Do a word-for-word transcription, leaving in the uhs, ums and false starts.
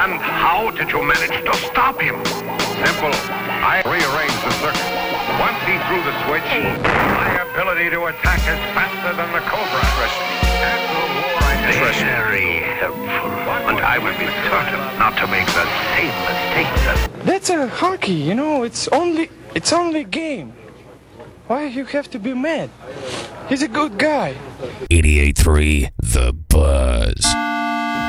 And how did you manage to stop him? Simple. I rearranged the circuit. Once he threw the switch, my ability to attack is faster than the Cobra. Trust me. After the war, I Very helpful. And I will be certain not to make the same mistake that... That's a hockey, you know, it's only it's only a game. Why you have to be mad? He's a good guy. eighty-eight point three The